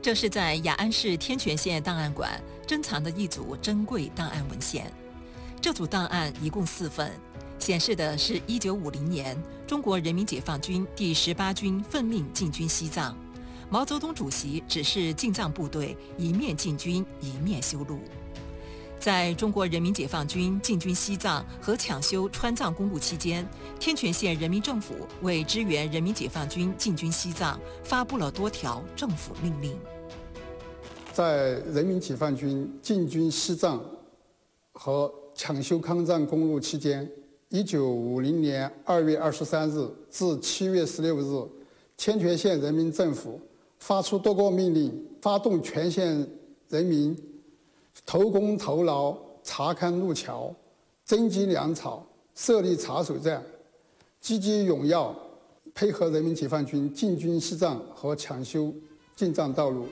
这是在雅安市天全县档案馆珍藏的一组珍贵档案文献。这组档案一共4份，显示的是1950年中国人民解放军第18军奉命进军西藏，毛泽东主席指示进藏部队一面进军一面修路。在中国人民解放军进军西藏和抢修川藏公路期间，天全县人民政府为支援人民解放军进军西藏，发布了多条政府命令。 在人民解放军进军西藏和抢修抗藏公路期间，1950年2月23日至7月16日，天全县人民政府发出多个命令，发动全县人民投工投劳，查勘路桥，征集粮草，设立查守站，积极踊跃配合人民解放军进军西藏和抢修进藏道路。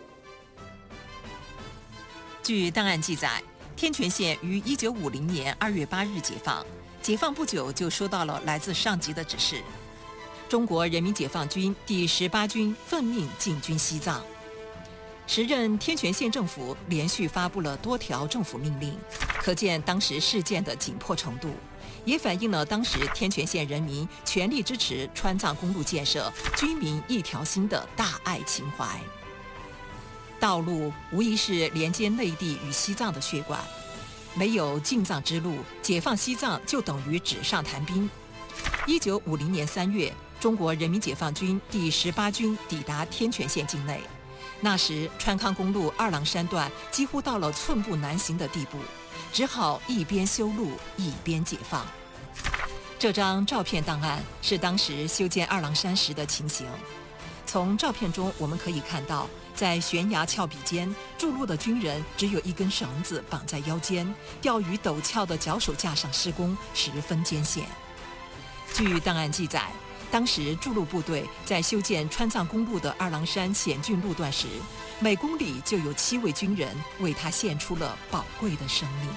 据档案记载，天全县于1950年2月8日解放，解放不久就收到了来自上级的指示，中国人民解放军第18军奉命进军西藏。时任天全县政府连续发布了多条政府命令，可见当时事件的紧迫程度，也反映了当时天全县人民全力支持川藏公路建设、军民一条心的大爱情怀。道路无疑是连接内地与西藏的血管，没有进藏之路，解放西藏就等于纸上谈兵。1950年3月，中国人民解放军第18军抵达天全县境内。那时，川康公路二郎山段几乎到了寸步难行的地步，只好一边修路一边解放。这张照片档案是当时修建二郎山时的情形。从照片中我们可以看到，在悬崖峭壁间，筑路的军人只有一根绳子绑在腰间，吊于陡峭的脚手架上施工，十分艰险。据档案记载，当时筑路部队在修建川藏公路的二郎山险峻路段时，每公里就有7位军人为他献出了宝贵的生命。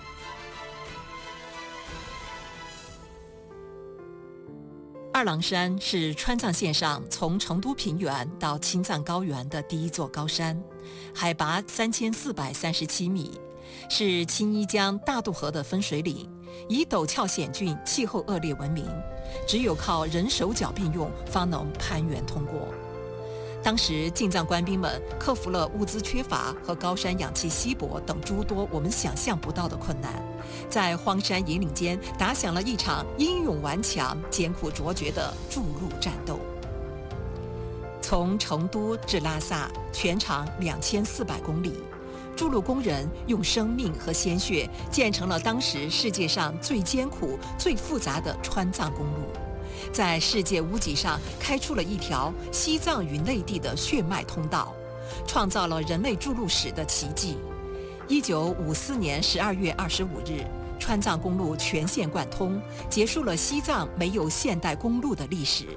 二郎山是川藏线上从成都平原到青藏高原的第一座高山，海拔3437米，是青衣江大渡河的分水岭，以陡峭险峻、气候恶劣闻名，只有靠人手脚并用方能攀援通过。当时进藏官兵们克服了物资缺乏和高山氧气稀薄等诸多我们想象不到的困难，在荒山野岭间打响了一场英勇顽强、艰苦卓绝的筑路战斗。从成都至拉萨，全长2400公里，筑路工人用生命和鲜血建成了当时世界上最艰苦、最复杂的川藏公路，在世界屋脊上开出了一条西藏与内地的血脉通道，创造了人类筑路史的奇迹。1954年12月25日，川藏公路全线贯通，结束了西藏没有现代公路的历史。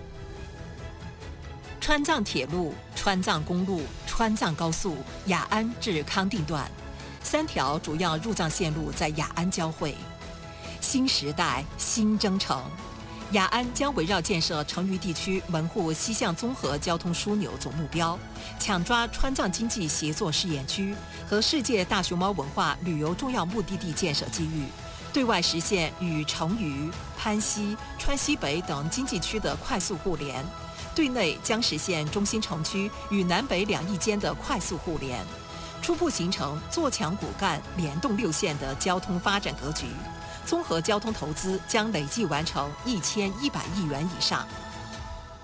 川藏铁路、川藏公路、川藏高速雅安至康定段3条主要入藏线路在雅安交汇。新时代新征程，雅安将围绕建设成渝地区门户西向综合交通枢纽总目标，抢抓川藏经济协作试验区和世界大熊猫文化旅游重要目的地建设机遇，对外实现与成渝、攀西、川西北等经济区的快速互联，对内将实现中心城区与南北两翼间的快速互联，初步形成坐强骨干、联动6线的交通发展格局。综合交通投资将累计完成1100亿元以上。